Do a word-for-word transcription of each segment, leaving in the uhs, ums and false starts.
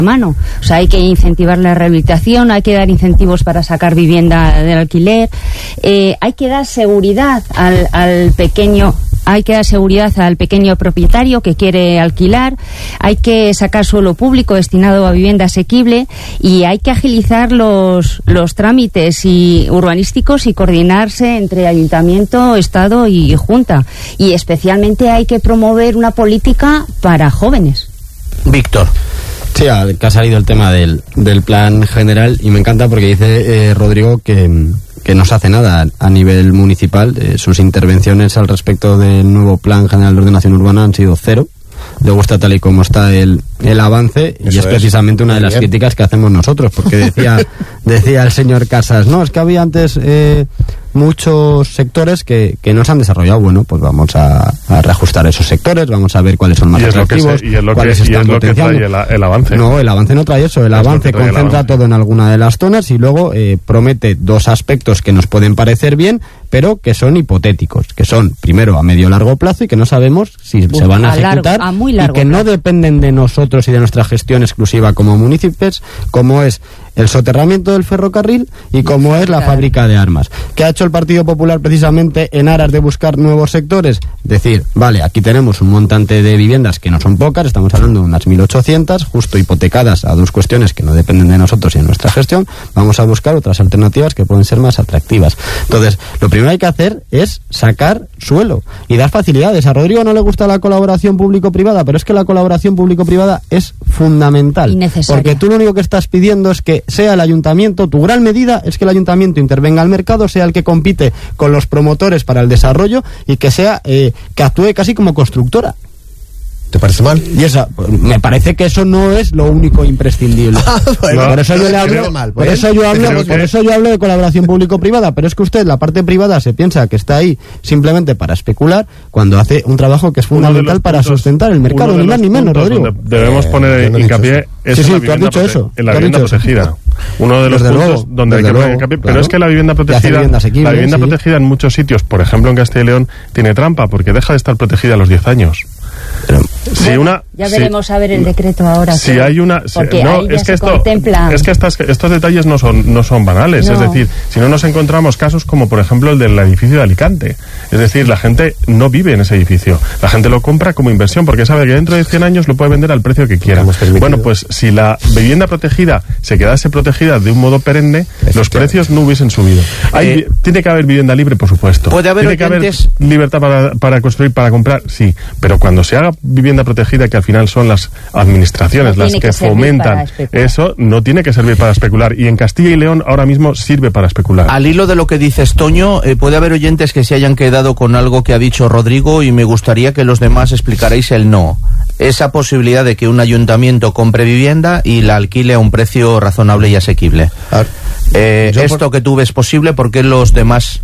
mano. O sea, hay que incentivar la rehabilitación, hay que dar incentivos para sacar vivienda del alquiler, eh, hay que dar seguridad al, al pequeño hay que dar seguridad al pequeño propietario que quiere alquilar, hay que sacar suelo público destinado a vivienda asequible y hay que agilizar los, los trámites y urbanísticos y coordinarse entre ayuntamiento, Estado y Junta. Y especialmente hay que promover una política para jóvenes. Víctor. Sí, que ha salido el tema del, del plan general y me encanta porque dice eh, Rodrigo que, que no se hace nada a nivel municipal. Eh, sus intervenciones al respecto del nuevo plan general de ordenación urbana han sido cero. Le gusta tal y como está el, el avance. Eso y es precisamente es. una de las críticas que hacemos nosotros, porque decía decía el señor Casas, no, es que había antes eh, muchos sectores que, que no se han desarrollado. Bueno, pues vamos a, a reajustar esos sectores, vamos a ver cuáles son más atractivos, cuáles que, están y es potenciando. Lo que trae el, el avance. No, el avance no trae eso, el es avance concentra el avance. todo en alguna de las zonas y luego eh, promete dos aspectos que nos pueden parecer bien, pero que son hipotéticos, que son, primero, a medio largo plazo y que no sabemos si Uf, se van a, a ejecutar largo, a muy largo y que plazo. no dependen de nosotros y de nuestra gestión exclusiva como municipios, como es el soterramiento del ferrocarril y como es la fábrica de armas. ¿Qué ha hecho el Partido Popular precisamente en aras de buscar nuevos sectores? Decir, vale, aquí tenemos un montante de viviendas que no son pocas, estamos hablando de unas mil ochocientas, justo hipotecadas a dos cuestiones que no dependen de nosotros y de nuestra gestión, vamos a buscar otras alternativas que pueden ser más atractivas. Entonces, lo primero que hay que hacer es sacar suelo y dar facilidades. A Rodrigo no le gusta la colaboración público-privada, pero es que la colaboración público-privada es fundamental. Porque tú lo único que estás pidiendo es que sea el ayuntamiento, tu gran medida es que el ayuntamiento intervenga al mercado, sea el que compite con los promotores para el desarrollo y que sea eh, que actúe casi como constructora. ¿Te parece mal? Y esa, me parece que eso no es lo único imprescindible. Ah, bueno, por eso yo le hablo, mal, por eso yo hablo, por que... eso yo hablo de colaboración público-privada, pero es que usted, la parte privada, se piensa que está ahí simplemente para especular, cuando hace un trabajo que es fundamental para puntos, sustentar el mercado, ni más ni menos, Rodrigo. Debemos poner eh, hincapié es sí, sí, tú has dicho eso. En la vivienda protegida. Uno de los desde puntos luego, donde hay que poner hincapié, claro. Pero es que la vivienda protegida, vivienda asequible, la vivienda sí. protegida en muchos sitios, por ejemplo en Castilla y León, tiene trampa porque deja de estar protegida a los diez años. Pero, si bueno, una, ya veremos si, a ver el decreto ahora. Si hay una, si, no, es que esto, contempla... es que estas, estos detalles no son, no son banales. No. Es decir, si no nos encontramos casos como por ejemplo el del edificio de Alicante. Es decir, la gente no vive en ese edificio. La gente lo compra como inversión porque sabe que dentro de cien años lo puede vender al precio que quiera. Bueno, pues si la vivienda protegida se quedase protegida de un modo perenne, los precios no hubiesen subido. Hay, eh, tiene que haber vivienda libre, por supuesto. Puede haber tiene oyentes... que haber libertad para, para construir, para comprar, sí. Pero cuando se haga vivienda protegida, que al final son las administraciones no las que, que fomentan eso, no tiene que servir para especular. Y en Castilla y León ahora mismo sirve para especular. Al hilo de lo que dices, Toño, eh, puede haber oyentes que se hayan quedado con algo que ha dicho Rodrigo y me gustaría que los demás explicarais el no. Esa posibilidad de que un ayuntamiento compre vivienda y la alquile a un precio razonable y asequible. Ver, eh, esto por... que tú ves posible, ¿por qué los demás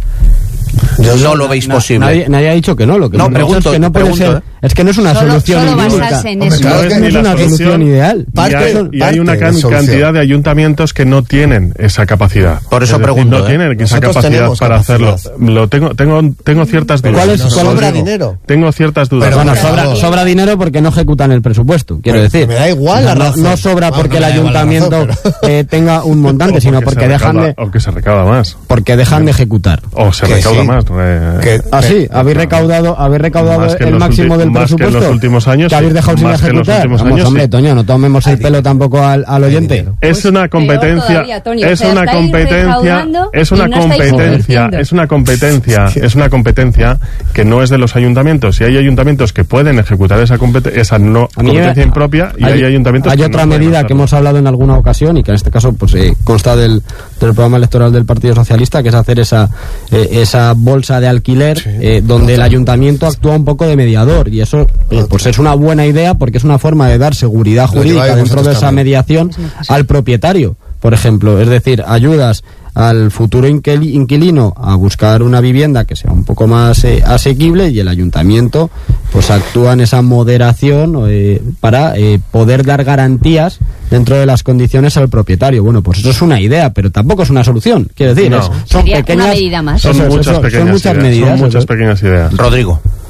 yo no, no lo veis na, posible? Nadie, nadie ha dicho que no. Lo que no, pregunto, es que no puede pregunto, ser, es que no es una solo, solución solo idílica. En Hombre, eso. claro, es que no es una solución, solución ideal. Parte, y hay, y hay una can, cantidad de ayuntamientos que no tienen esa capacidad. Por eso es pregunto. Decir, no ¿eh? tienen esa capacidad para hacerlo. Lo tengo, tengo, tengo ciertas dudas. ¿Cuál es, no, cuál ¿Sobra digo? dinero? Tengo ciertas dudas. Pero bueno, sobra, sobra dinero porque no ejecutan el presupuesto, quiero bueno, decir. Me da igual la razón. No, no sobra porque no, no el ayuntamiento razón, pero... eh, tenga un montante, sino porque dejan de... O que se recauda más. Porque dejan de ejecutar. O se recauda más. Ah, sí, habéis recaudado, habéis recaudado el máximo del presupuesto. Más que en los últimos años. Que habéis dejado sin ejecutar. Vamos, años, hombre, sí. Toño, no tomemos el pelo tampoco al, al oyente. Es una competencia, todavía, Toño, es, o sea, una competencia es una no competencia, es una competencia, es una competencia que no es de los ayuntamientos. Y hay ayuntamientos que pueden ejecutar esa competen esa no competencia impropia y hay, hay ayuntamientos hay que otra no medida que hemos hablado en alguna ocasión y que en este caso pues eh, consta del, del programa electoral del Partido Socialista, que es hacer esa eh, esa bolsa de alquiler sí, eh, donde el ayuntamiento actúa un poco de mediador y eso eh, pues es una buena idea porque es una forma de dar seguridad jurídica dentro de esa mediación al propietario, por ejemplo, es decir, ayudas al futuro inquilino a buscar una vivienda que sea un poco más eh, asequible y el ayuntamiento pues actúa en esa moderación eh, para eh, poder dar garantías dentro de las condiciones al propietario. Bueno, pues eso es una idea, pero tampoco es una solución, quiero decir, no. es, son Sería pequeñas una medida más. Son, eso, muchas, eso, pequeñas son muchas ideas, medidas. Son muchas pequeñas ideas. Rodrigo.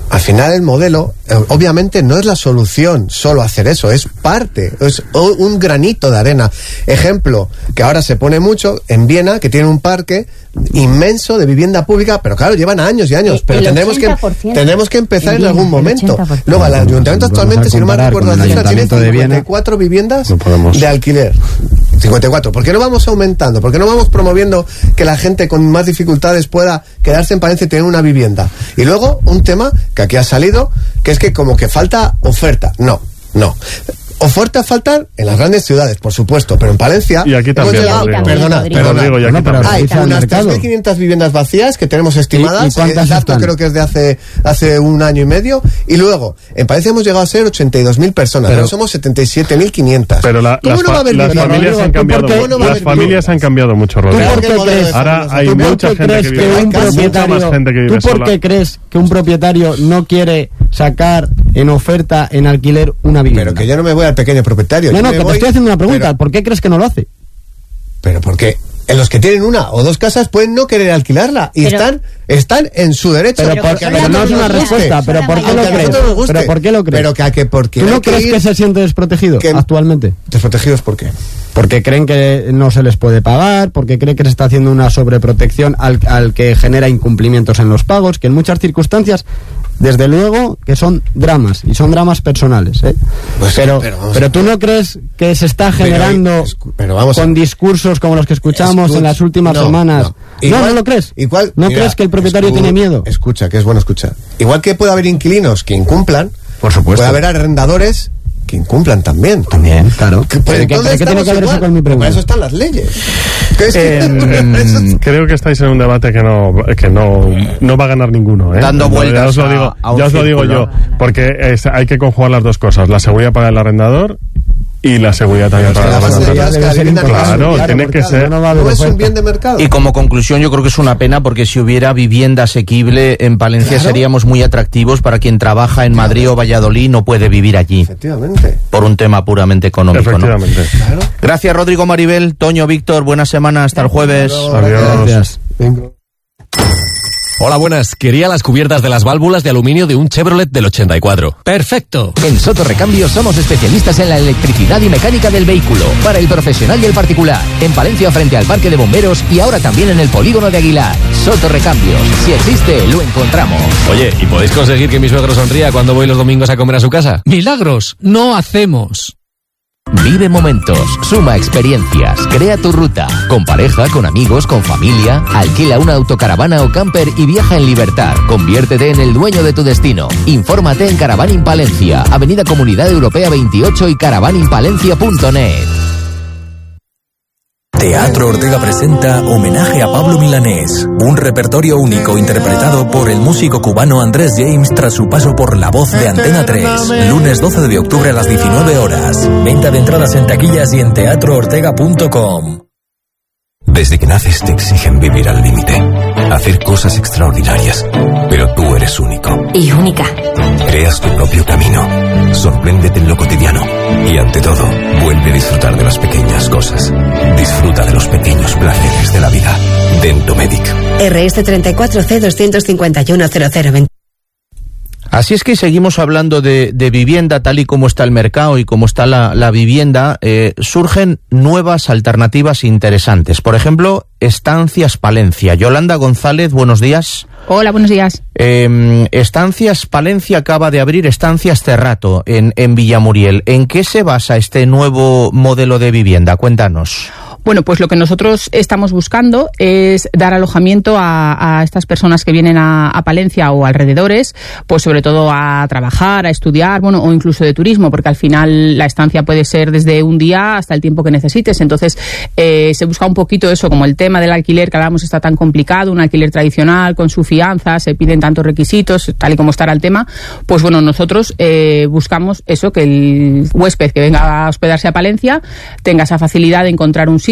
al final el modelo, obviamente no es la solución solo hacer eso, es parte, es un granito de arena. Ejemplo, que ahora se pone mucho en Viena, que tiene un parque inmenso de vivienda pública, pero claro, llevan años y años, pero tendremos que, tendremos que empezar en, en algún momento. Luego, el ayuntamiento actualmente, si no me recuerdo la cifra, tiene cincuenta y cuatro viviendas no de alquiler. cincuenta y cuatro. ¿Por qué no vamos aumentando? ¿Por qué no vamos promoviendo que la gente con más dificultades pueda quedarse en Palencia y tener una vivienda? Y luego, un tema que aquí ha salido, que es que como que falta oferta. No, no. Oferta faltan en las grandes ciudades, por supuesto, pero en Palencia y aquí también, hemos llegado, perdona, perdona, digo, y aquí no, hay unas tres mil quinientas viviendas vacías que tenemos estimadas, ¿Y, y el dato creo que es de hace hace un año y medio, y luego en Palencia hemos llegado a ser ochenta y dos mil personas, pero, pero somos setenta y siete mil quinientas. Pero la, las, no fa las familias han cambiado, no las familias han cambiado mucho, Rodrigo. Ahora hay mucha gente que vive, mucha más gente que vive sola. ¿Tú por qué crees que un propietario no quiere sacar en oferta, en alquiler, una vivienda? Pero que yo no me voy al pequeño propietario. No, no, que voy, te estoy haciendo una pregunta. Pero, ¿por qué crees que no lo hace? Pero porque en los que tienen una o dos casas pueden no querer alquilarla y pero, están están en su derecho. Pero, por, pero no es una respuesta. ¿Pero por qué lo crees? ¿Pero por qué lo crees? Pero que a que porque ¿Tú no crees que, que se siente desprotegido que, actualmente? ¿Desprotegidos por qué? Porque creen que no se les puede pagar, porque creen que se está haciendo una sobreprotección al, al que genera incumplimientos en los pagos, que en muchas circunstancias, desde luego, que son dramas, y son dramas personales, ¿eh? Pues pero, pero, pero tú no crees que se está generando pero, pero vamos con a... discursos como los que escuchamos Escuch... en las últimas no, semanas. No. Igual, ¿No, no lo crees? Igual, ¿No mira, crees que el propietario tiene miedo? Escucha, que es bueno escuchar. Igual que puede haber inquilinos que incumplan, por supuesto, puede haber arrendadores que incumplan también. También, claro. Que, pues, ¿Qué, ¿qué tiene que ver eso con mi pregunta? Para eso están las leyes. Es que eh, creo que estáis en un debate que no que no, no va a ganar ninguno, ¿eh? Dando vueltas. Ya os lo digo, a, a ya os lo digo yo, porque es, hay que conjugar las dos cosas, la seguridad para el arrendador y la seguridad también para la arrendador. Claro, tiene que ser. No, no es un bien de mercado. Y como conclusión, yo creo que es una pena, porque si hubiera vivienda asequible en Palencia, claro, seríamos muy atractivos para quien trabaja en Madrid o Valladolid y no puede vivir allí. Efectivamente. Por un tema puramente económico. Efectivamente. ¿No? Claro. Gracias, Rodrigo, Maribel, Toño, Víctor, buena semana, hasta el jueves. Adiós. Gracias. Hola, buenas. Quería las cubiertas de las válvulas de aluminio de un Chevrolet del ochenta y cuatro. ¡Perfecto! En Soto Recambio somos especialistas en la electricidad y mecánica del vehículo, para el profesional y el particular. En Palencia, frente al Parque de Bomberos, y ahora también en el Polígono de Aguilar. Soto Recambios. Si existe, lo encontramos. Oye, ¿y podéis conseguir que mi suegro sonría cuando voy los domingos a comer a su casa? ¡Milagros! No hacemos. Vive momentos, suma experiencias, crea tu ruta. Con pareja, con amigos, con familia. Alquila una autocaravana o camper y viaja en libertad. Conviértete en el dueño de tu destino. Infórmate en Caravaning Palencia, Avenida Comunidad Europea veintiocho y caravaning palencia punto net. Teatro Ortega presenta Homenaje a Pablo Milanés, un repertorio único interpretado por el músico cubano Andrés James tras su paso por La Voz de Antena tres. Lunes doce de octubre a las diecinueve horas. Venta de entradas en taquillas y en teatro ortega punto com. Desde que naces te exigen vivir al límite, hacer cosas extraordinarias, pero tú eres único. Y única. Creas tu propio camino, sorpréndete en lo cotidiano y, ante todo, vuelve a disfrutar de las pequeñas cosas. Disfruta de los pequeños placeres de la vida. Dentomedic. R S treinta y cuatro C doscientos cincuenta y uno cero cero veinte. Así es que seguimos hablando de, de vivienda, tal y como está el mercado y como está la, la vivienda. Eh, surgen nuevas alternativas interesantes. Por ejemplo, Estancias Palencia. Yolanda González, buenos días. Hola, buenos días. Eh, Estancias Palencia acaba de abrir Estancias Cerrato en, en Villamuriel. ¿En qué se basa este nuevo modelo de vivienda? Cuéntanos. Bueno, pues lo que nosotros estamos buscando es dar alojamiento a, a estas personas que vienen a, a Palencia o alrededores, pues sobre todo a trabajar, a estudiar, bueno, o incluso de turismo, porque al final la estancia puede ser desde un día hasta el tiempo que necesites. Entonces, eh, se busca un poquito eso, como el tema del alquiler que hablábamos está tan complicado, un alquiler tradicional con su fianza, se piden tantos requisitos, tal y como estará el tema. Pues bueno, nosotros eh, buscamos eso, que el huésped que venga a hospedarse a Palencia tenga esa facilidad de encontrar un sitio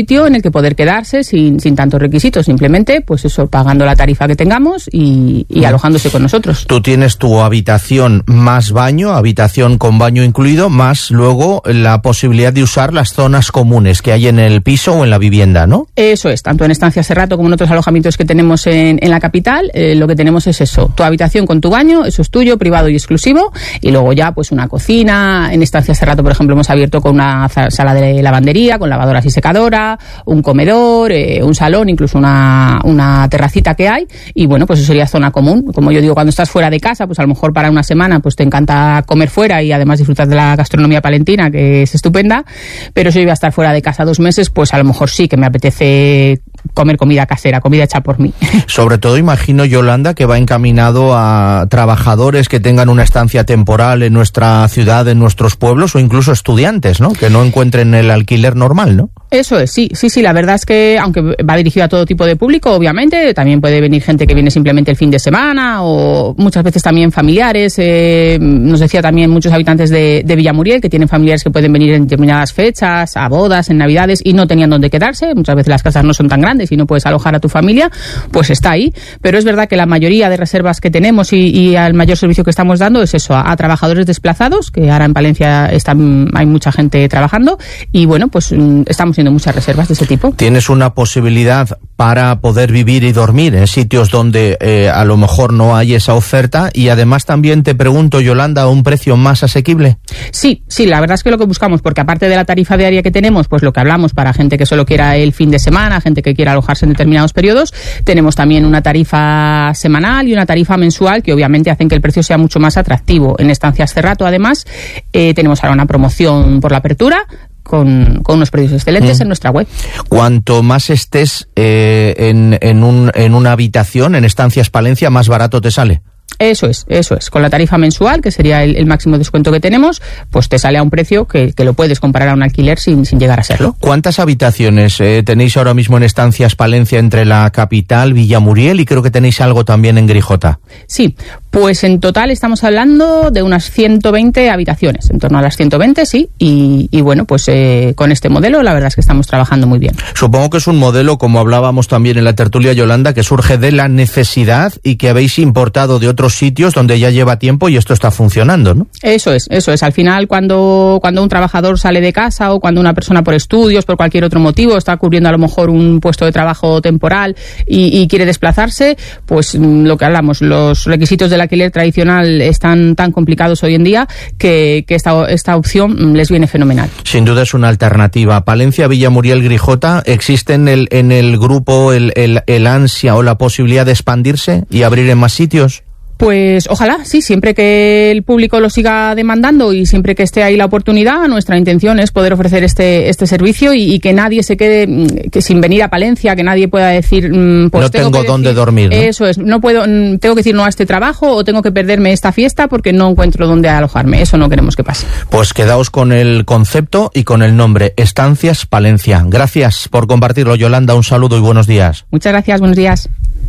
sitio en el que poder quedarse sin, sin tantos requisitos, simplemente pues eso, pagando la tarifa que tengamos y, y alojándose con nosotros. Tú tienes tu habitación más baño, habitación con baño incluido, más luego la posibilidad de usar las zonas comunes que hay en el piso o en la vivienda, ¿no? Eso es, tanto en Estancia Serrato como en otros alojamientos que tenemos en, en la capital, eh, lo que tenemos es eso, tu habitación con tu baño, eso es tuyo, privado y exclusivo, y luego ya pues una cocina. En Estancia Serrato, por ejemplo, hemos abierto con una sala de lavandería, con lavadoras y secadora, un comedor, eh, un salón, incluso una, una terracita que hay, y bueno, pues eso sería zona común. Como yo digo, cuando estás fuera de casa, pues a lo mejor para una semana pues te encanta comer fuera y además disfrutar de la gastronomía palentina, que es estupenda, pero si yo iba a estar fuera de casa dos meses, pues a lo mejor sí que me apetece comer comida casera, comida hecha por mí. Sobre todo imagino, Yolanda, que va encaminado a trabajadores que tengan una estancia temporal en nuestra ciudad, en nuestros pueblos, o incluso estudiantes, ¿no? Que no encuentren el alquiler normal, ¿no? Eso es, sí, sí, sí, la verdad es que, aunque va dirigido a todo tipo de público, obviamente, también puede venir gente que viene simplemente el fin de semana, o muchas veces también familiares. Eh, nos decía también muchos habitantes de, de Villamuriel que tienen familiares que pueden venir en determinadas fechas, a bodas, en navidades, y no tenían dónde quedarse. Muchas veces las casas no son tan grandes y no puedes alojar a tu familia, pues está ahí. Pero es verdad que la mayoría de reservas que tenemos y, y al mayor servicio que estamos dando es eso, a, a trabajadores desplazados, que ahora en Palencia están, hay mucha gente trabajando, y bueno, pues estamos haciendo muchas reservas de ese tipo. ¿Tienes una posibilidad para poder vivir y dormir en sitios donde eh, a lo mejor no hay esa oferta? Y además también te pregunto, Yolanda, ¿a un precio más asequible? Sí, sí, la verdad es que lo que buscamos, porque aparte de la tarifa diaria que tenemos, pues lo que hablamos para gente que solo quiera el fin de semana, gente que quiera alojarse en determinados periodos, tenemos también una tarifa semanal y una tarifa mensual que obviamente hacen que el precio sea mucho más atractivo. En Estancias Cerrato, además, eh, tenemos ahora una promoción por la apertura, Con, con unos precios excelentes mm. en nuestra web. Cuanto más estés eh, en, en, un, en una habitación, en Estancias Palencia, más barato te sale. Eso es, eso es. Con la tarifa mensual, que sería el, el máximo descuento que tenemos, pues te sale a un precio que, que lo puedes comparar a un alquiler sin, sin llegar a serlo. ¿Cuántas habitaciones eh, tenéis ahora mismo en Estancias Palencia entre la capital, Villamuriel, y creo que tenéis algo también en Grijota? Sí, pues en total estamos hablando de unas ciento veinte habitaciones, en torno a las ciento veinte, sí, y, y bueno, pues eh, con este modelo la verdad es que estamos trabajando muy bien. Supongo que es un modelo, como hablábamos también en la tertulia, Yolanda, que surge de la necesidad y que habéis importado de otros sitios donde ya lleva tiempo y esto está funcionando, ¿no? Eso es, eso es. Al final, cuando, cuando un trabajador sale de casa o cuando una persona por estudios, por cualquier otro motivo, está cubriendo a lo mejor un puesto de trabajo temporal y, y quiere desplazarse, pues lo que hablamos, los requisitos del alquiler tradicional están tan complicados hoy en día que, que esta, esta opción les viene fenomenal. Sin duda es una alternativa. Palencia, Villamuriel, Grijota, ¿existe en el, en el grupo el, el, el ansia o la posibilidad de expandirse y abrir en más sitios? Pues ojalá, sí, siempre que el público lo siga demandando y siempre que esté ahí la oportunidad, nuestra intención es poder ofrecer este este servicio y, y que nadie se quede que sin venir a Palencia, que nadie pueda decir pues no tengo, tengo dónde decir, dormir, ¿no? Eso es, no puedo, tengo que decir no a este trabajo o tengo que perderme esta fiesta porque no encuentro dónde alojarme. Eso no queremos que pase. Pues quedaos con el concepto y con el nombre, Estancias Palencia. Gracias por compartirlo, Yolanda, un saludo y buenos días. Muchas gracias, buenos días.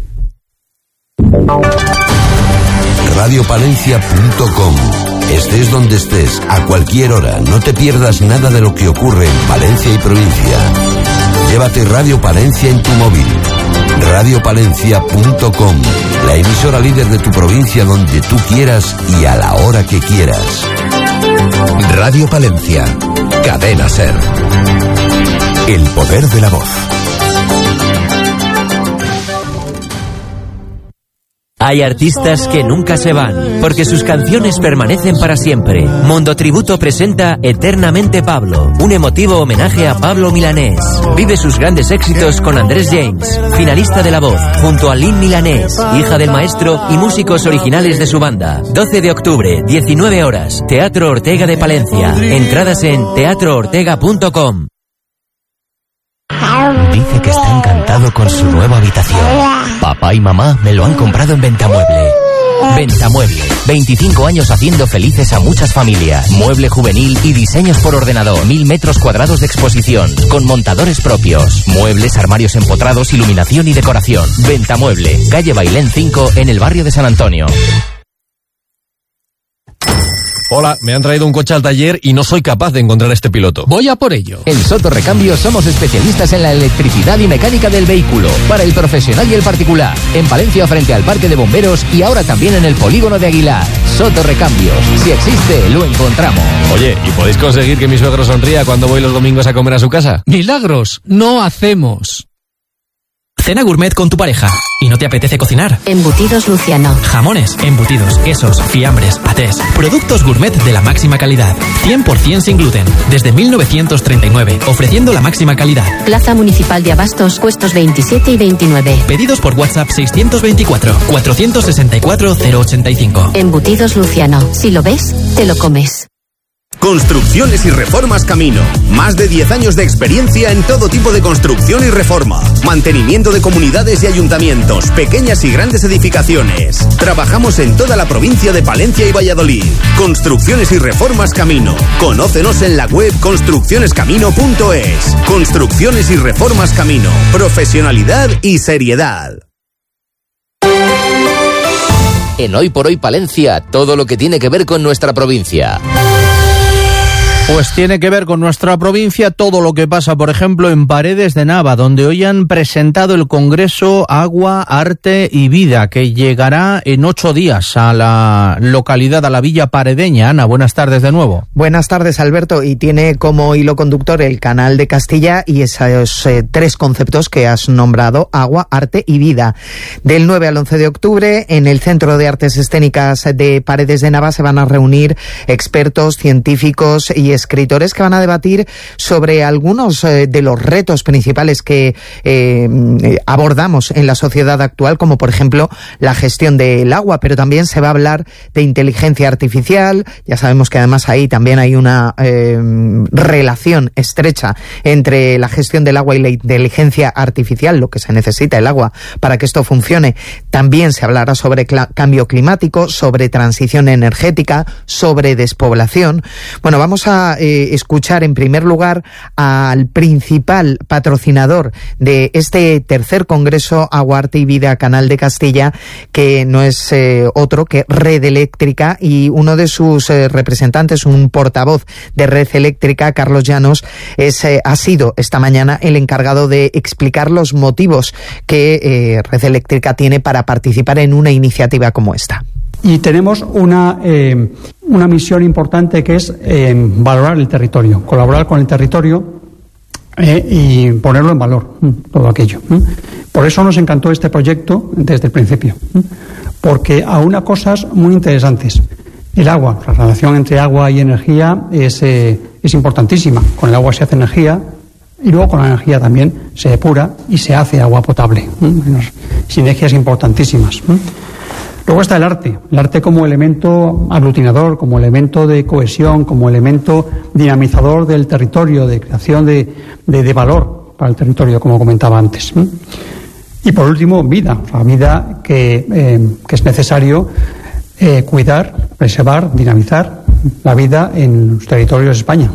radio palencia punto com. Estés donde estés, a cualquier hora, no te pierdas nada de lo que ocurre en Palencia y provincia. Llévate Radio Palencia en tu móvil. radio palencia punto com, la emisora líder de tu provincia donde tú quieras y a la hora que quieras. Radio Palencia, Cadena Ser. El poder de la voz. Hay artistas que nunca se van, porque sus canciones permanecen para siempre. Mundo Tributo presenta Eternamente Pablo, un emotivo homenaje a Pablo Milanés. Vive sus grandes éxitos con Andrés James, finalista de La Voz, junto a Lynn Milanés, hija del maestro y músicos originales de su banda. doce de octubre, diecinueve horas, Teatro Ortega de Palencia. Entradas en teatro ortega punto com. Dice que está encantado con su nueva habitación. Papá y mamá me lo han comprado en Ventamueble. Ventamueble, veinticinco años haciendo felices a muchas familias. Mueble juvenil y diseños por ordenador. Mil metros cuadrados de exposición, con montadores propios. Muebles, armarios empotrados, iluminación y decoración. Ventamueble, calle Bailén cinco, en el barrio de San Antonio. Hola, me han traído un coche al taller y no soy capaz de encontrar este piloto. Voy a por ello. En Soto Recambios somos especialistas en la electricidad y mecánica del vehículo, para el profesional y el particular. En Palencia frente al Parque de Bomberos y ahora también en el Polígono de Aguilar. Soto Recambios. Si existe, lo encontramos. Oye, ¿y podéis conseguir que mi suegro sonría cuando voy los domingos a comer a su casa? Milagros, no hacemos. Cena gourmet con tu pareja y no te apetece cocinar. Embutidos Luciano. Jamones, embutidos, quesos, fiambres, patés. Productos gourmet de la máxima calidad. cien por ciento sin gluten. Desde mil novecientos treinta y nueve, ofreciendo la máxima calidad. Plaza Municipal de Abastos, puestos veintisiete y veintinueve. Pedidos por WhatsApp seiscientos veinticuatro, cuatrocientos sesenta y cuatro, cero ochenta y cinco. Embutidos Luciano. Si lo ves, te lo comes. Construcciones y Reformas Camino. Más de diez años de experiencia en todo tipo de construcción y reforma. Mantenimiento de comunidades y ayuntamientos, pequeñas y grandes edificaciones. Trabajamos en toda la provincia de Palencia y Valladolid. Construcciones y Reformas Camino. Conócenos en la web construcciones camino punto es. Construcciones y Reformas Camino. Profesionalidad y seriedad. En Hoy por Hoy Palencia, todo lo que tiene que ver con nuestra provincia. Pues tiene que ver con nuestra provincia todo lo que pasa, por ejemplo, en Paredes de Nava, donde hoy han presentado el Congreso Agua, Arte y Vida, que llegará en ocho días a la localidad, a la villa paredeña. Ana, buenas tardes de nuevo. Buenas tardes, Alberto, y tiene como hilo conductor el Canal de Castilla y esos eh, tres conceptos que has nombrado, agua, arte y vida. Del nueve al once de octubre, en el Centro de Artes Escénicas de Paredes de Nava se van a reunir expertos, científicos y escritores que van a debatir sobre algunos eh, de los retos principales que eh, abordamos en la sociedad actual, como por ejemplo la gestión del agua, pero también se va a hablar de inteligencia artificial. Ya sabemos que además ahí también hay una eh, relación estrecha entre la gestión del agua y la inteligencia artificial, lo que se necesita el agua para que esto funcione. También se hablará sobre cl- cambio climático, sobre transición energética, sobre despoblación. Bueno, vamos a Eh, escuchar en primer lugar al principal patrocinador de este tercer Congreso Agua, Arte y Vida Canal de Castilla, que no es eh, otro que Red Eléctrica, y uno de sus eh, representantes, un portavoz de Red Eléctrica, Carlos Llanos, es, eh, ha sido esta mañana el encargado de explicar los motivos que eh, Red Eléctrica tiene para participar en una iniciativa como esta. Y tenemos una, eh, una misión importante que es eh, valorar el territorio, colaborar con el territorio eh, y ponerlo en valor, todo aquello. Por eso nos encantó este proyecto desde el principio, porque aúna cosas muy interesantes. El agua, la relación entre agua y energía es, eh, es importantísima. Con el agua se hace energía y luego con la energía también se depura y se hace agua potable. Sinergias importantísimas. Luego está el arte, el arte como elemento aglutinador, como elemento de cohesión, como elemento dinamizador del territorio, de creación de, de, de valor para el territorio, como comentaba antes. Y por último, vida, la vida que, eh, que es necesario eh, cuidar, preservar, dinamizar la vida en los territorios de España.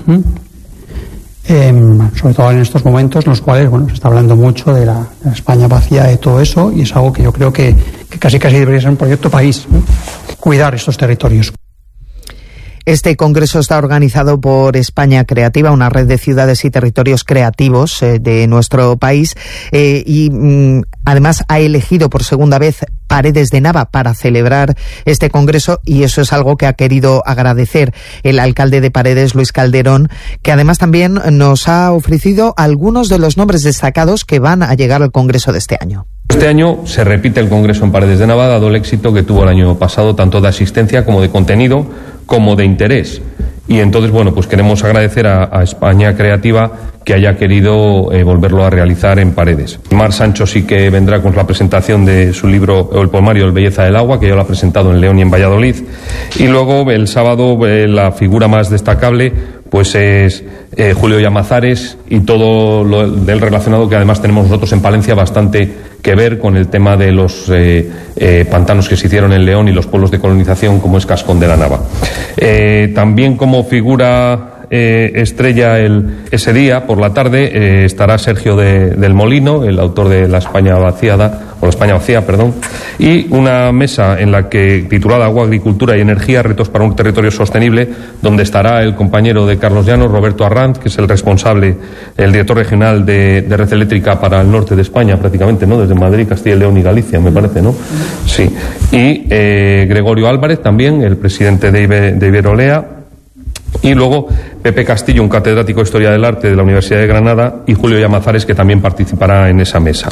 Eh, sobre todo en estos momentos en los cuales bueno se está hablando mucho de la, de la España vacía, de todo eso, y es algo que yo creo que, que casi casi debería ser un proyecto país, ¿no? Cuidar estos territorios. Este congreso está organizado por España Creativa, una red de ciudades y territorios creativos eh, de nuestro país, eh, y mm, además ha elegido por segunda vez Paredes de Nava para celebrar este congreso, y eso es algo que ha querido agradecer el alcalde de Paredes, Luis Calderón, que además también nos ha ofrecido algunos de los nombres destacados que van a llegar al congreso de este año. Este año se repite el Congreso en Paredes de Nava, dado el éxito que tuvo el año pasado, tanto de asistencia como de contenido, como de interés. Y entonces, bueno, pues queremos agradecer a, a España Creativa que haya querido eh, volverlo a realizar en Paredes. Mar Sancho sí que vendrá con la presentación de su libro, o el poemario El Belleza del Agua, que ya lo ha presentado en León y en Valladolid. Y luego, el sábado, eh, la figura más destacable pues es eh, Julio Llamazares y todo lo del relacionado, que además tenemos nosotros en Palencia bastante que ver con el tema de los eh, eh, pantanos que se hicieron en León y los pueblos de colonización, como es Cascón de la Nava. Eh, también como figura eh, estrella el, ese día, por la tarde, eh, estará Sergio de, del Molino, el autor de La España vaciada, o La España vacía, perdón, y una mesa en la que, titulada Agua, Agricultura y Energía, retos para un territorio sostenible, donde estará el compañero de Carlos Llanos, Roberto Arranz, que es el responsable, el director regional de, de Red Eléctrica para el norte de España, prácticamente, ¿no? Desde Madrid, Castilla y León y Galicia, me parece, ¿no? Sí. Y eh, Gregorio Álvarez también, el presidente de, Ibe, de Iberolea. Y luego Pepe Castillo, un catedrático de Historia del Arte de la Universidad de Granada, y Julio Llamazares, que también participará en esa mesa.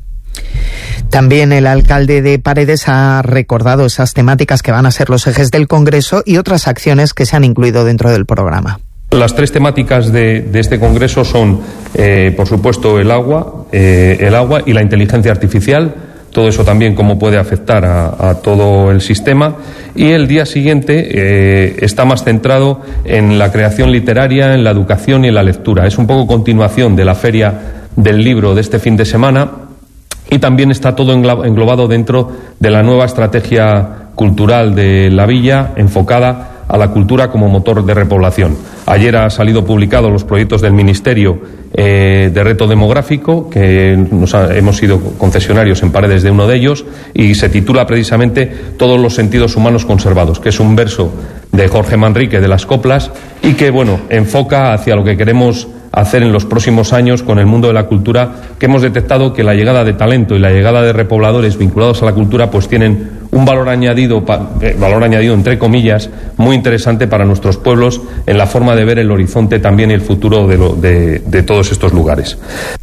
También el alcalde de Paredes ha recordado esas temáticas que van a ser los ejes del Congreso y otras acciones que se han incluido dentro del programa. Las tres temáticas de, de este Congreso son, eh, por supuesto, el agua, eh, el agua y la inteligencia artificial. Todo eso también cómo puede afectar a, a todo el sistema. Y el día siguiente eh, está más centrado en la creación literaria, en la educación y en la lectura. Es un poco continuación de la Feria del Libro de este fin de semana. Y también está todo englobado dentro de la nueva estrategia cultural de la villa, enfocada a la cultura como motor de repoblación. Ayer ha salido publicado los proyectos del Ministerio eh, de Reto Demográfico, que nos ha, hemos sido concesionarios en Paredes de uno de ellos, y se titula precisamente Todos los sentidos humanos conservados, que es un verso de Jorge Manrique de las coplas y que, bueno, enfoca hacia lo que queremos hacer en los próximos años con el mundo de la cultura, que hemos detectado que la llegada de talento y la llegada de repobladores vinculados a la cultura pues tienen un valor añadido, eh, valor añadido entre comillas, muy interesante para nuestros pueblos en la forma de ver el horizonte también y el futuro de, lo, de, de todos estos lugares.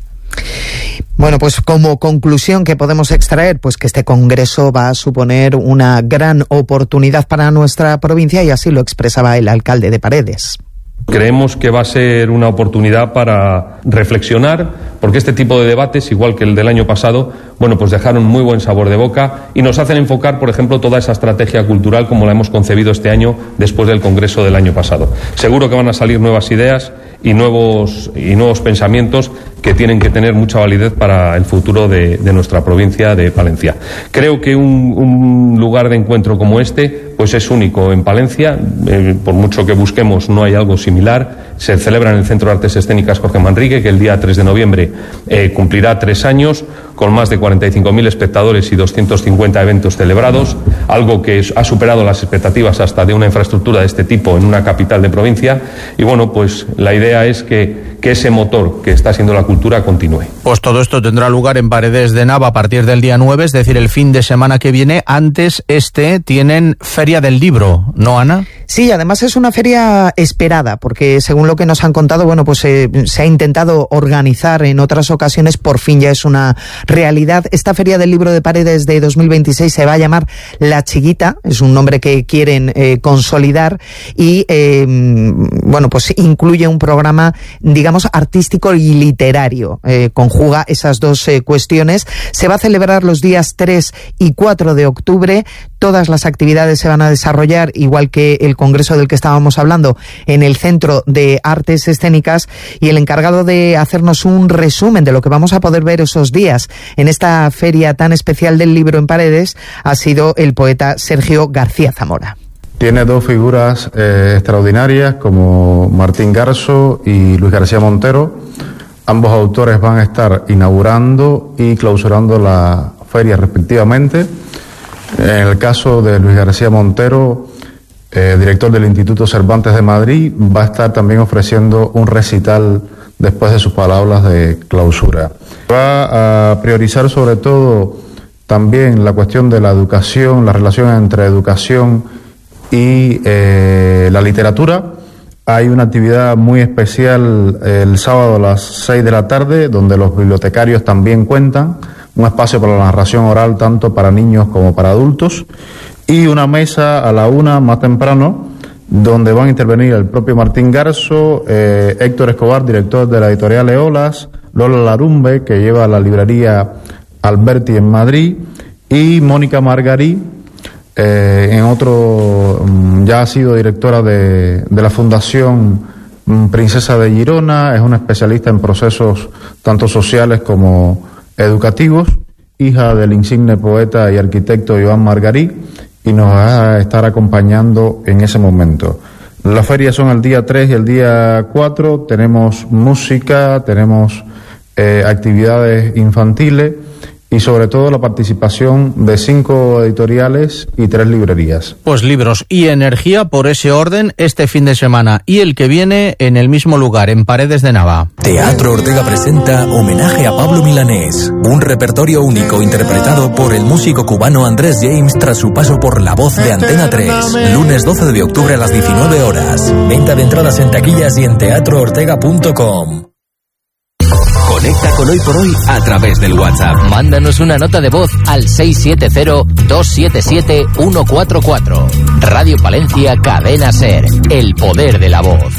Bueno, pues como conclusión que podemos extraer, pues que este congreso va a suponer una gran oportunidad para nuestra provincia y así lo expresaba el alcalde de Paredes. Creemos que va a ser una oportunidad para reflexionar, porque este tipo de debates, igual que el del año pasado, bueno, pues dejaron muy buen sabor de boca y nos hacen enfocar, por ejemplo, toda esa estrategia cultural como la hemos concebido este año después del Congreso del año pasado. Seguro que van a salir nuevas ideas y nuevos, y nuevos pensamientos que tienen que tener mucha validez para el futuro de, de nuestra provincia de Palencia. Creo que un, un lugar de encuentro como este pues es único en Palencia, eh, por mucho que busquemos no hay algo similar. Se celebra en el Centro de Artes Escénicas Jorge Manrique, que el día tres de noviembre eh, cumplirá tres años, con más de cuarenta y cinco mil espectadores y doscientos cincuenta eventos celebrados, algo que ha superado las expectativas hasta de una infraestructura de este tipo en una capital de provincia. Y bueno, pues la idea es que, que ese motor que está siendo la cultura continúe. Pues todo esto tendrá lugar en Paredes de Nava a partir del día nueve, es decir, el fin de semana que viene. Antes este tienen Feria del Libro, ¿no, Ana? Sí, además es una feria esperada, porque según lo que nos han contado, bueno, pues eh, se ha intentado organizar en otras ocasiones, por fin ya es una realidad. Esta Feria del Libro de Paredes de dos mil veintiséis se va a llamar La Chiquita, es un nombre que quieren eh, consolidar y, eh, bueno, pues incluye un programa, digamos, artístico y literario, eh, conjuga esas dos eh, cuestiones. Se va a celebrar los días tres y cuatro de octubre, todas las actividades se van a desarrollar, igual que el congreso del que estábamos hablando, en el Centro de Artes Escénicas, y el encargado de hacernos un resumen de lo que vamos a poder ver esos días en esta feria tan especial del libro en Paredes ha sido el poeta Sergio García Zamora. Tiene dos figuras eh, extraordinarias como Martín Garso y Luis García Montero. Ambos autores van a estar inaugurando y clausurando la feria respectivamente. En el caso de Luis García Montero, eh, director del Instituto Cervantes de Madrid, va a estar también ofreciendo un recital después de sus palabras de clausura. Va a priorizar sobre todo también la cuestión de la educación, la relación entre educación y eh, la literatura. Hay una actividad muy especial el sábado a las seis de la tarde, donde los bibliotecarios también cuentan, un espacio para la narración oral tanto para niños como para adultos, y una mesa a la una más temprano, donde van a intervenir el propio Martín Garso, eh, Héctor Escobar, director de la editorial Eolas, Lola Larumbe, que lleva la librería Alberti en Madrid, y Mónica Margarí, eh, en otro, ya ha sido directora de, de la Fundación Princesa de Girona, es una especialista en procesos tanto sociales como educativos, hija del insigne poeta y arquitecto Iván Margarí, y nos va a estar acompañando en ese momento. Las ferias son el día tres y el día cuatro, tenemos música, tenemos eh, actividades infantiles y sobre todo la participación de cinco editoriales y tres librerías. Pues libros y energía por ese orden este fin de semana y el que viene en el mismo lugar, en Paredes de Nava. Teatro Ortega presenta Homenaje a Pablo Milanés, un repertorio único interpretado por el músico cubano Andrés James tras su paso por La Voz de Antena tres. Lunes doce de octubre a las diecinueve horas. Venta de entradas en taquillas y en teatro ortega punto com. Conecta con Hoy por Hoy a través del WhatsApp. Mándanos una nota de voz al seis siete cero, dos siete siete, uno cuatro cuatro. Radio Palencia, Cadena SER. El poder de la voz.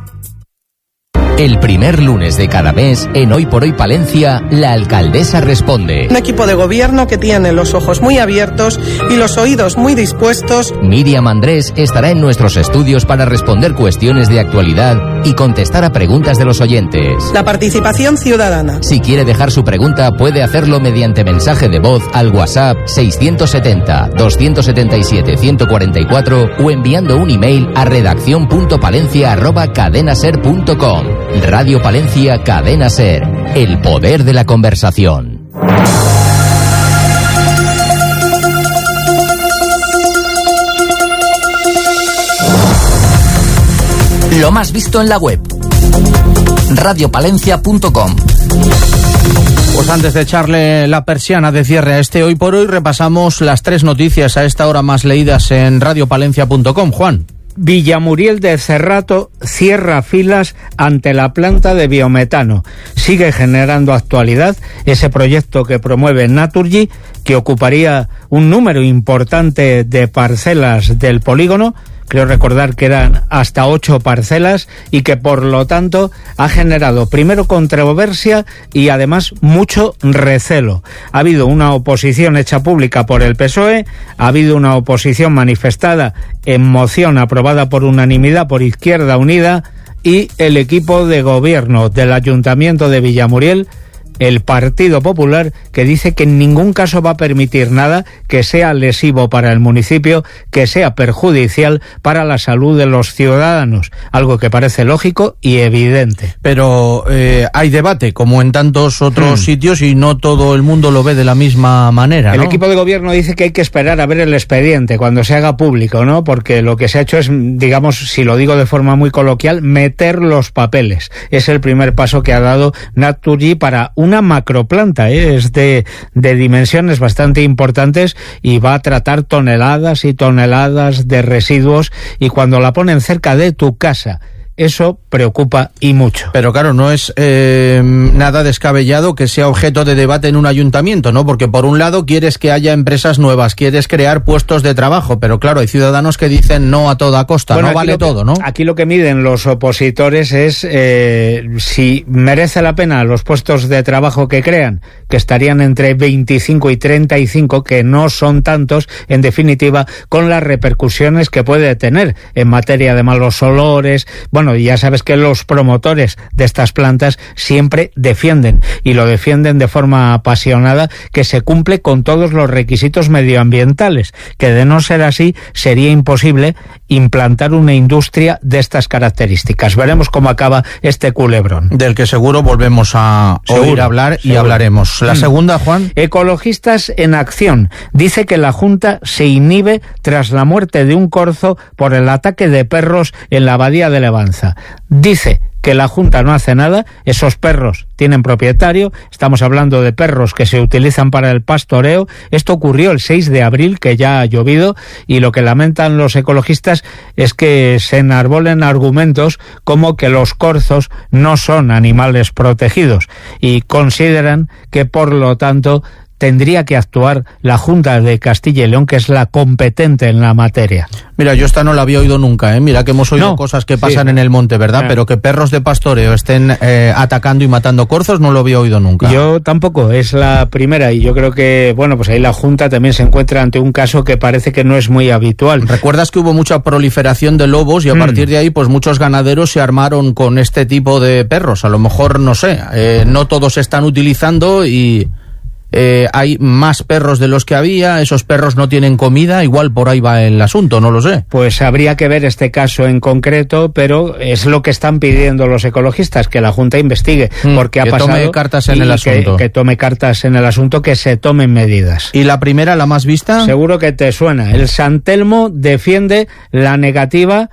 El primer lunes de cada mes, en Hoy por Hoy Palencia, la alcaldesa responde. Un equipo de gobierno que tiene los ojos muy abiertos y los oídos muy dispuestos. Miriam Andrés estará en nuestros estudios para responder cuestiones de actualidad y contestar a preguntas de los oyentes. La participación ciudadana. Si quiere dejar su pregunta, puede hacerlo mediante mensaje de voz al WhatsApp seiscientos setenta, doscientos setenta y siete, ciento cuarenta y cuatro o enviando un email a redacción punto palencia arroba cadenaser punto com. Radio Palencia, Cadena SER. El poder de la conversación. Lo más visto en la web. radio palencia punto com. Pues antes de echarle la persiana de cierre a este Hoy por Hoy, repasamos las tres noticias a esta hora más leídas en radio palencia punto com. Juan. Villamuriel de Cerrato cierra filas ante la planta de biometano. Sigue generando actualidad ese proyecto que promueve Naturgy, que ocuparía un número importante de parcelas del polígono. Creo recordar que eran hasta ocho parcelas y que por lo tanto ha generado primero controversia y además mucho recelo. Ha habido una oposición hecha pública por el P S O E, ha habido una oposición manifestada en moción aprobada por unanimidad por Izquierda Unida y el equipo de gobierno del Ayuntamiento de Villamuriel, el Partido Popular, que dice que en ningún caso va a permitir nada que sea lesivo para el municipio, que sea perjudicial para la salud de los ciudadanos, algo que parece lógico y evidente. Pero eh, hay debate, como en tantos otros hmm. sitios, y no todo el mundo lo ve de la misma manera, ¿no? El equipo de gobierno dice que hay que esperar a ver el expediente cuando se haga público, ¿no? Porque lo que se ha hecho es, digamos, si lo digo de forma muy coloquial, meter los papeles. Es el primer paso que ha dado Naturgy para un una macroplanta, ¿eh? Es de, de dimensiones bastante importantes y va a tratar toneladas y toneladas de residuos, y cuando la ponen cerca de tu casa, eso preocupa y mucho. Pero claro, no es eh, nada descabellado que sea objeto de debate en un ayuntamiento, ¿no? Porque por un lado quieres que haya empresas nuevas, quieres crear puestos de trabajo, pero claro, hay ciudadanos que dicen no a toda costa, bueno, no vale todo, ¿no? Aquí lo que miden los opositores es eh, si merece la pena los puestos de trabajo que crean, que estarían entre veinticinco y treinta y cinco, que no son tantos, en definitiva, con las repercusiones que puede tener en materia de malos olores. Bueno, y ya sabes que los promotores de estas plantas siempre defienden, y lo defienden de forma apasionada, que se cumple con todos los requisitos medioambientales, que de no ser así sería imposible implantar una industria de estas características. Veremos cómo acaba este culebrón. Del que seguro volvemos a seguro, oír hablar y seguro. hablaremos. La segunda, Juan. Ecologistas en acción. Dice que la Junta se inhibe tras la muerte de un corzo por el ataque de perros en la abadía de Levanza. Dice que la Junta no hace nada, esos perros tienen propietario, estamos hablando de perros que se utilizan para el pastoreo. Esto ocurrió el seis de abril, que ya ha llovido, y lo que lamentan los ecologistas es que se enarbolen argumentos como que los corzos no son animales protegidos, y consideran que por lo tanto tendría que actuar la Junta de Castilla y León, que es la competente en la materia. Mira, yo esta no la había oído nunca, ¿eh? Mira que hemos oído no, cosas que pasan sí. en el monte, ¿verdad? Ah. Pero que perros de pastoreo estén eh, atacando y matando corzos no lo había oído nunca. Yo tampoco, es la primera, y yo creo que, bueno, pues ahí la Junta también se encuentra ante un caso que parece que no es muy habitual. ¿Recuerdas que hubo mucha proliferación de lobos y a mm. partir de ahí, pues muchos ganaderos se armaron con este tipo de perros? A lo mejor, no sé, eh, no todos se están utilizando y... eh, hay más perros de los que había, esos perros no tienen comida, igual por ahí va el asunto, no lo sé. Pues habría que ver este caso en concreto, pero es lo que están pidiendo los ecologistas, que la Junta investigue, mm, porque ha que pasado... Que tome cartas en el asunto. Que, que tome cartas en el asunto, que se tomen medidas. ¿Y la primera, la más vista? Seguro que te suena. El San Telmo defiende la negativa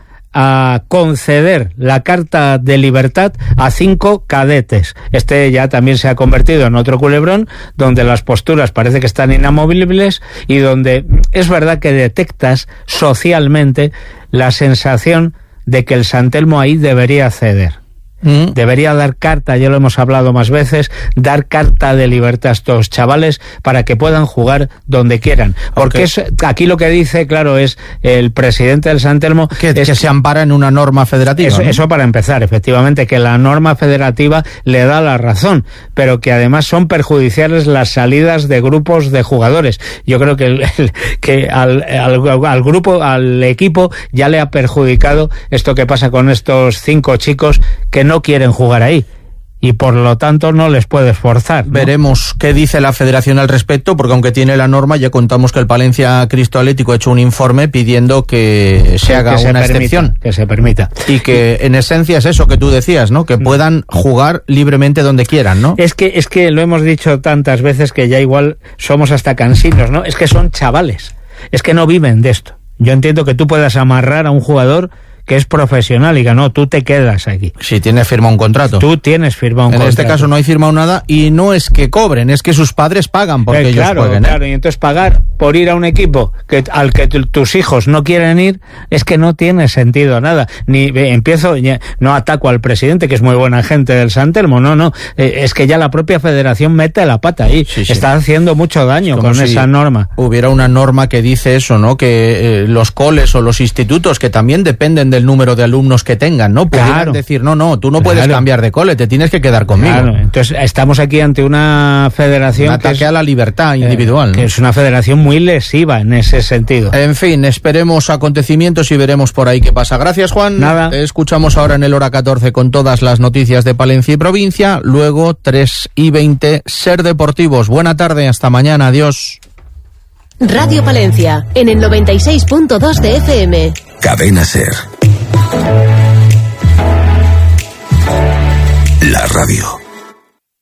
a conceder la carta de libertad a cinco cadetes. Este ya también se ha convertido en otro culebrón, donde las posturas parece que están inamovibles y donde es verdad que detectas socialmente la sensación de que el San Telmo ahí debería ceder. Mm. Debería dar carta, ya lo hemos hablado más veces, dar carta de libertad a estos chavales para que puedan jugar donde quieran. Porque okay. es, aquí lo que dice, claro, es el presidente del San Telmo... Que, es, que se ampara en una norma federativa. Eso, ¿no? eso para empezar, efectivamente, que la norma federativa le da la razón, pero que además son perjudiciales las salidas de grupos de jugadores. Yo creo que, el, el, que al, al, al grupo, al equipo, ya le ha perjudicado esto que pasa con estos cinco chicos que no quieren jugar ahí y por lo tanto no les puedes forzar, ¿no? Veremos qué dice la Federación al respecto, porque aunque tiene la norma, ya contamos que el Palencia Cristo Atlético ha hecho un informe pidiendo que se haga que se una permita, excepción. Que se permita. Y que en esencia es eso que tú decías, ¿no? Que puedan jugar libremente donde quieran, ¿no? Es que, es que lo hemos dicho tantas veces que ya igual somos hasta cansinos, ¿no? Es que son chavales, es que no viven de esto. Yo entiendo que tú puedas amarrar a un jugador que es profesional y que no, tú te quedas aquí. Si tienes firmado un contrato. Tú tienes firmado un en contrato. En este caso no hay firmado nada y no es que cobren, es que sus padres pagan porque eh, ellos claro, jueguen. ¿eh? Claro, y entonces pagar por ir a un equipo que al que tus hijos no quieren ir, es que no tiene sentido nada. Ni eh, empiezo, ya, no ataco al presidente, que es muy buena gente del San Telmo, no, no. Eh, es que ya la propia federación mete la pata ahí. Sí, sí. Está haciendo mucho daño con si esa norma. Hubiera una norma que dice eso, ¿no? Que eh, los coles o los institutos, que también dependen del número de alumnos que tengan, ¿no? Pudieran claro. decir, no, no, tú no puedes claro. cambiar de cole, te tienes que quedar conmigo. Claro. Entonces estamos aquí ante una federación un ataque que es, a la libertad individual. Eh, que ¿no? es una federación muy lesiva en ese sentido. En fin, esperemos acontecimientos y veremos por ahí qué pasa. Gracias, Juan. Nada. Te escuchamos ahora en el hora catorce con todas las noticias de Palencia y provincia. Luego, tres y veinte, Ser Deportivos. Buena tarde, hasta mañana. Adiós. Radio Palencia, en el noventa y seis punto dos de F M. Cadena Ser. La radio.